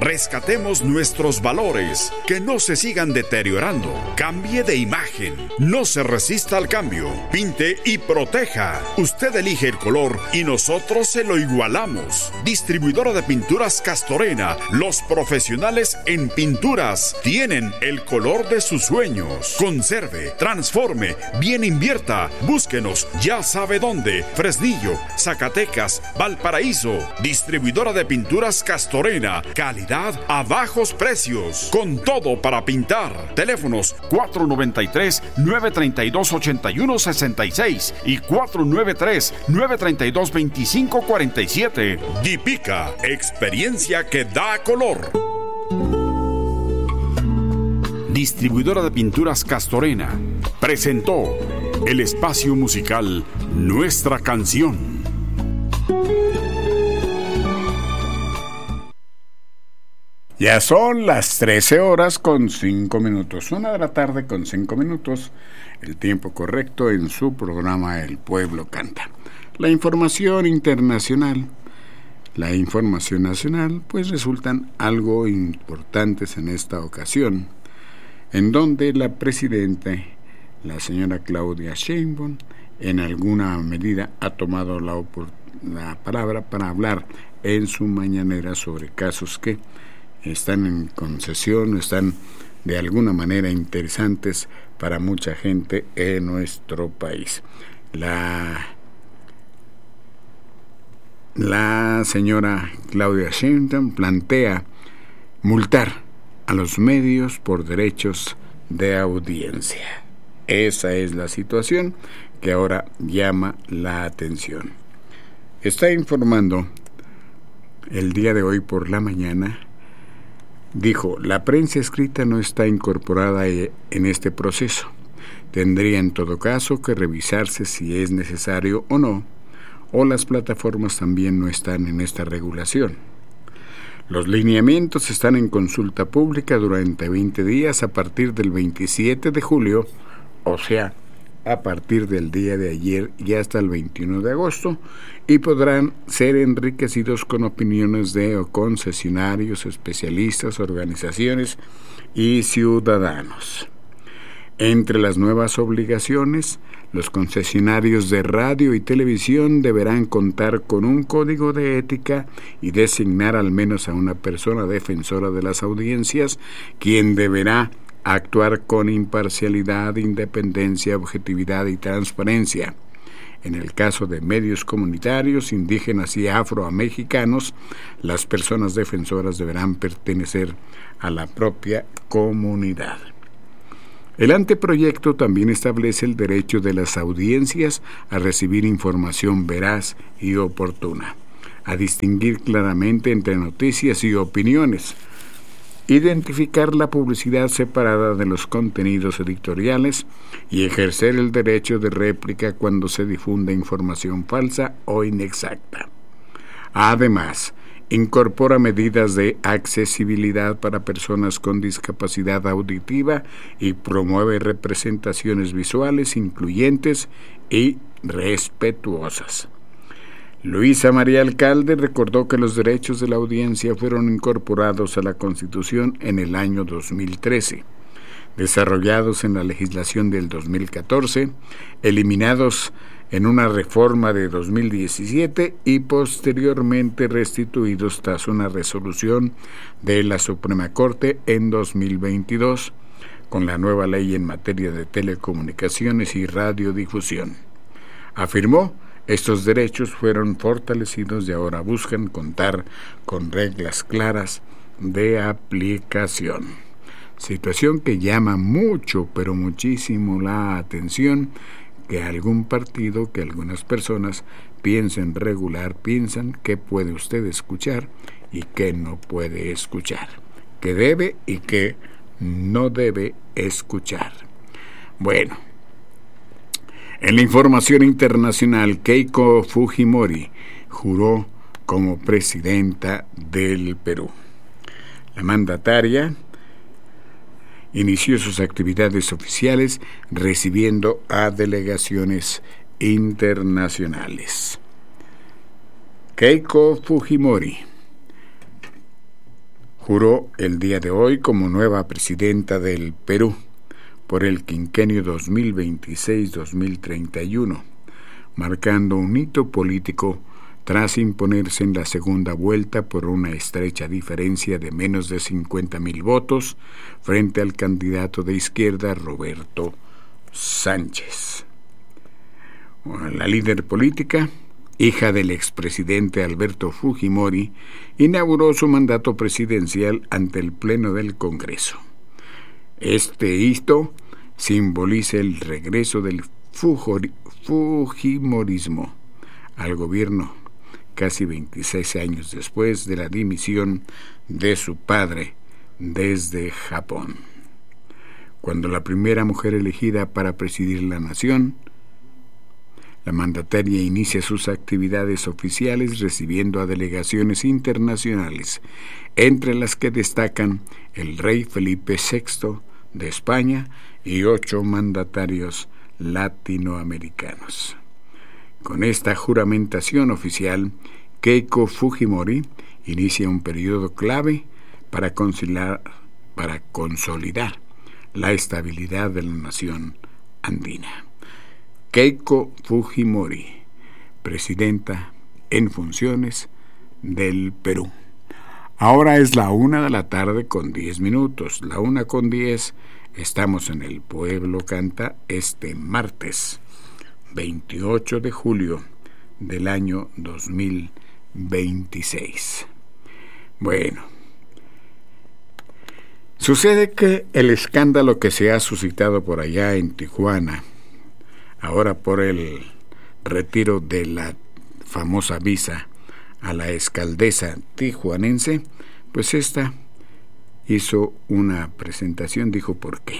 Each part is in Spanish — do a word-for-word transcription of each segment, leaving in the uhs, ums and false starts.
Rescatemos nuestros valores, que no se sigan deteriorando. Cambie de imagen, no se resista al cambio. Pinte y proteja. Usted elige el color y nosotros se lo igualamos. Distribuidora de pinturas Castorena, los profesionales en pinturas tienen el color de sus sueños. Conserve, transforme, bien invierta. Búsquenos, ya sabe dónde. Fresnillo, Zacatecas, Valparaíso. Distribuidora de pinturas Castorena, calidad a bajos precios, con todo para pintar. Teléfonos cuatro noventa y tres, nueve treinta y dos, ochenta y uno sesenta y seis y cuatro noventa y tres, nueve treinta y dos, veinticinco cuarenta y siete. Dipica, experiencia que da color. Distribuidora de pinturas Castorena presentó el espacio musical Nuestra Canción. Ya son las trece horas con cinco minutos, una de la tarde con cinco minutos, el tiempo correcto en su programa El Pueblo Canta. La información internacional, la información nacional, pues resultan algo importantes en esta ocasión, en donde la presidenta, la señora Claudia Sheinbaum, en alguna medida ha tomado la, opor- la palabra para hablar en su mañanera sobre casos que están en concesión, están de alguna manera interesantes para mucha gente en nuestro país. La, la señora Claudia Sheinbaum plantea multar a los medios por derechos de audiencia. Esa es la situación que ahora llama la atención. Está informando el día de hoy por la mañana. Dijo, la prensa escrita no está incorporada en este proceso. Tendría en todo caso que revisarse si es necesario o no, o las plataformas también no están en esta regulación. Los lineamientos están en consulta pública durante veinte días a partir del veintisiete de julio, o sea, a partir del día de ayer y hasta el veintiuno de agosto, y podrán ser enriquecidos con opiniones de concesionarios, especialistas, organizaciones y ciudadanos. Entre las nuevas obligaciones, los concesionarios de radio y televisión deberán contar con un código de ética y designar al menos a una persona defensora de las audiencias, quien deberá actuar con imparcialidad, independencia, objetividad y transparencia. En el caso de medios comunitarios, indígenas y afromexicanos, las personas defensoras deberán pertenecer a la propia comunidad. El anteproyecto también establece el derecho de las audiencias a recibir información veraz y oportuna, a distinguir claramente entre noticias y opiniones, identificar la publicidad separada de los contenidos editoriales y ejercer el derecho de réplica cuando se difunda información falsa o inexacta. Además, incorpora medidas de accesibilidad para personas con discapacidad auditiva y promueve representaciones visuales incluyentes y respetuosas. Luisa María Alcalde recordó que los derechos de la audiencia fueron incorporados a la Constitución en el año dos mil trece, desarrollados en la legislación del dos mil catorce, eliminados en una reforma de dos mil diecisiete y posteriormente restituidos tras una resolución de la Suprema Corte en dos mil veintidós, con la nueva ley en materia de telecomunicaciones y radiodifusión. Afirmó, estos derechos fueron fortalecidos y ahora buscan contar con reglas claras de aplicación. Situación que llama mucho, pero muchísimo la atención, que algún partido, que algunas personas piensen regular, piensan qué puede usted escuchar y qué no puede escuchar, qué debe y qué no debe escuchar. Bueno, en la información internacional, Keiko Fujimori juró como presidenta del Perú. La mandataria inició sus actividades oficiales recibiendo a delegaciones internacionales. Keiko Fujimori juró el día de hoy como nueva presidenta del Perú por el quinquenio dos mil veintiséis a dos mil treinta y uno, marcando un hito político tras imponerse en la segunda vuelta por una estrecha diferencia de menos de cincuenta mil votos frente al candidato de izquierda Roberto Sánchez. La líder política, hija del expresidente Alberto Fujimori, inauguró su mandato presidencial ante el Pleno del Congreso. Este hito simboliza el regreso del Fujimorismo al gobierno casi veintiséis años después de la dimisión de su padre desde Japón. Cuando la primera mujer elegida para presidir la nación, la mandataria inicia sus actividades oficiales recibiendo a delegaciones internacionales, entre las que destacan el rey Felipe sexto de España y ocho mandatarios latinoamericanos. Con esta juramentación oficial, Keiko Fujimori inicia un periodo clave para consolidar, para consolidar la estabilidad de la nación andina. Keiko Fujimori, presidenta en funciones del Perú. Ahora es la una de la tarde con diez minutos. La una con diez, estamos en El Pueblo Canta este martes veintiocho de julio del año dos mil veintiséis. Bueno, sucede que el escándalo que se ha suscitado por allá en Tijuana, ahora por el retiro de la famosa visa a la exalcaldesa tijuanense, pues esta hizo una presentación, dijo por qué.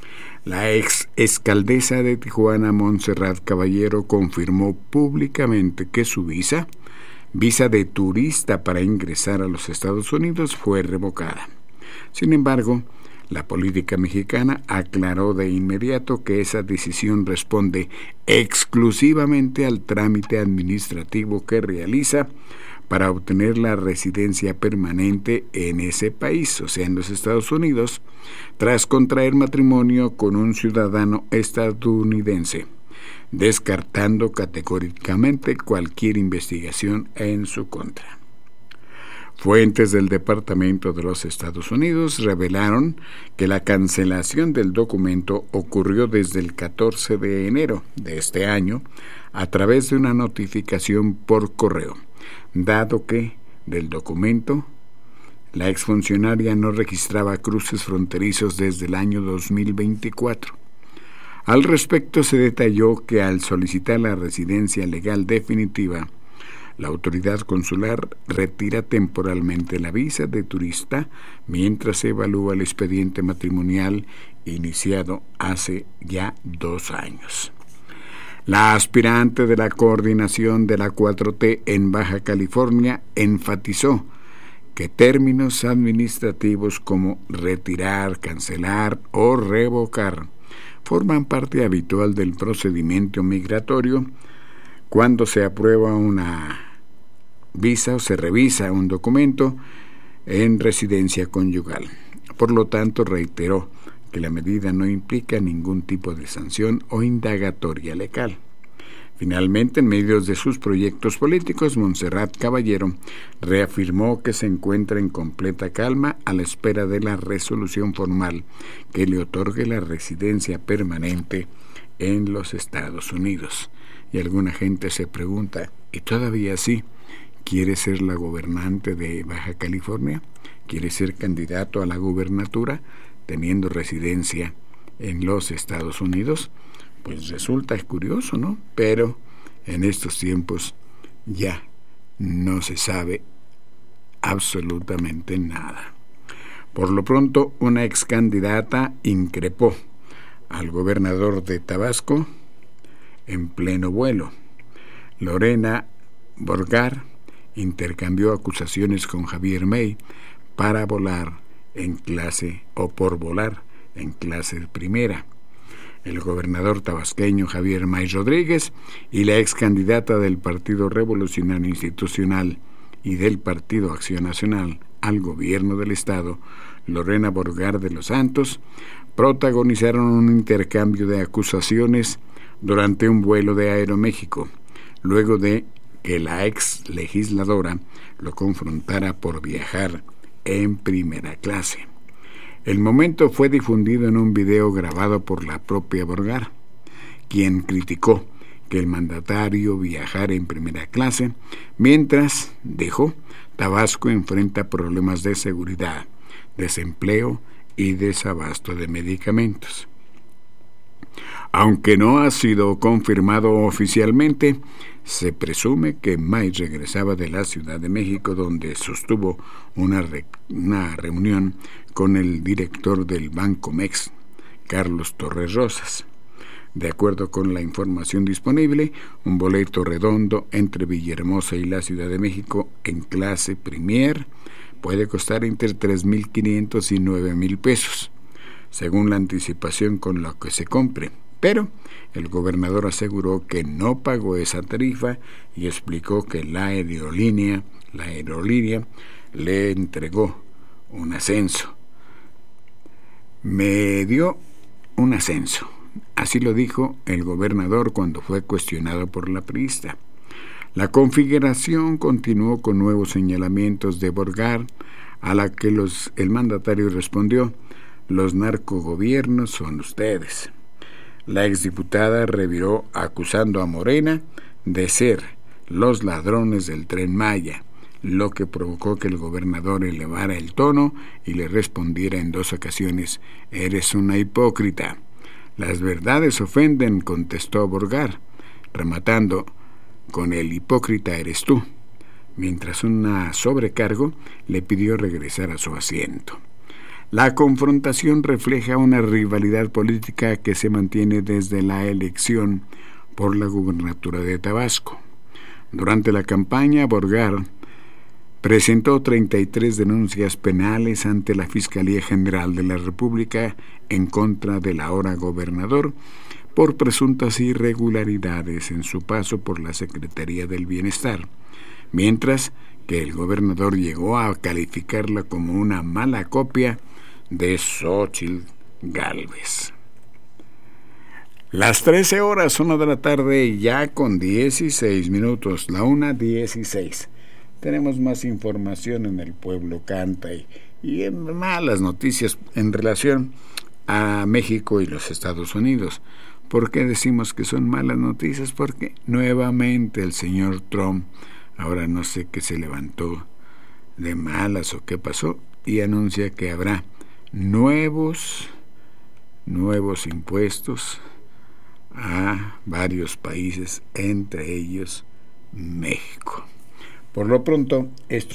La ex exalcaldesa de Tijuana, Montserrat Caballero, confirmó públicamente que su visa, visa de turista para ingresar a los Estados Unidos, fue revocada. Sin embargo, la política mexicana aclaró de inmediato que esa decisión responde exclusivamente al trámite administrativo que realiza para obtener la residencia permanente en ese país, o sea, en los Estados Unidos, tras contraer matrimonio con un ciudadano estadounidense, descartando categóricamente cualquier investigación en su contra. Fuentes del Departamento de los Estados Unidos revelaron que la cancelación del documento ocurrió desde el catorce de enero de este año a través de una notificación por correo, dado que del documento la exfuncionaria no registraba cruces fronterizos desde el año dos mil veinticuatro. Al respecto se detalló que al solicitar la residencia legal definitiva, la autoridad consular retira temporalmente la visa de turista mientras se evalúa el expediente matrimonial iniciado hace ya dos años. La aspirante de la coordinación de la cuatro T en Baja California enfatizó que términos administrativos como retirar, cancelar o revocar forman parte habitual del procedimiento migratorio cuando se aprueba una visa o se revisa un documento en residencia conyugal. Por lo tanto, reiteró que la medida no implica ningún tipo de sanción o indagatoria legal. Finalmente, en medio de sus proyectos políticos, Montserrat Caballero reafirmó que se encuentra en completa calma a la espera de la resolución formal que le otorgue la residencia permanente en los Estados Unidos. Y alguna gente se pregunta, ¿y todavía sí quiere ser la gobernante de Baja California? ¿Quiere ser candidato a la gubernatura teniendo residencia en los Estados Unidos? Pues resulta curioso, ¿no? Pero en estos tiempos ya no se sabe absolutamente nada. Por lo pronto, una ex candidata increpó al gobernador de Tabasco en pleno vuelo. Lorena Borgar intercambió acusaciones con Javier May para volar en clase o por volar en clase primera. El gobernador tabasqueño Javier May Rodríguez y la ex candidata del Partido Revolucionario Institucional y del Partido Acción Nacional, al gobierno del estado, Lorena Borgar de los Santos, protagonizaron un intercambio de acusaciones durante un vuelo de Aeroméxico, luego de que la ex legisladora lo confrontara por viajar en primera clase. El momento fue difundido en un video grabado por la propia Borgar, quien criticó que el mandatario viajara en primera clase, mientras, dijo, Tabasco enfrenta problemas de seguridad, desempleo y desabasto de medicamentos. Aunque no ha sido confirmado oficialmente, se presume que May regresaba de la Ciudad de México, donde sostuvo una, re- una reunión con el director del Banco Mex, Carlos Torres Rosas. De acuerdo con la información disponible, un boleto redondo entre Villahermosa y la Ciudad de México en clase Premier puede costar entre tres mil quinientos y nueve mil pesos, según la anticipación con la que se compre. Pero el gobernador aseguró que no pagó esa tarifa y explicó que la aerolínea, la aerolínea le entregó un ascenso. Me dio un ascenso. Así lo dijo el gobernador cuando fue cuestionado por la priista. La configuración continuó con nuevos señalamientos de Borgar, a la que los, el mandatario respondió: los narcogobiernos son ustedes. La exdiputada reviró acusando a Morena de ser los ladrones del Tren Maya, lo que provocó que el gobernador elevara el tono y le respondiera en dos ocasiones: eres una hipócrita. Las verdades ofenden, contestó Borgar, rematando con el hipócrita eres tú, mientras una sobrecargo le pidió regresar a su asiento. La confrontación refleja una rivalidad política que se mantiene desde la elección por la gubernatura de Tabasco. Durante la campaña, Borgar presentó treinta y tres denuncias penales ante la Fiscalía General de la República en contra del ahora gobernador por presuntas irregularidades en su paso por la Secretaría del Bienestar, mientras que el gobernador llegó a calificarla como una mala copia de Xóchitl Gálvez. Las trece horas, una de la tarde, ya con dieciséis minutos, la una dieciséis. Tenemos más información en El Pueblo Canta y, y en malas noticias en relación a México y los Estados Unidos. ¿Por qué decimos que son malas noticias? Porque nuevamente el señor Trump, ahora no sé qué se levantó de malas o qué pasó, y anuncia que habrá nuevos, nuevos impuestos a varios países, entre ellos México. Por lo pronto, esto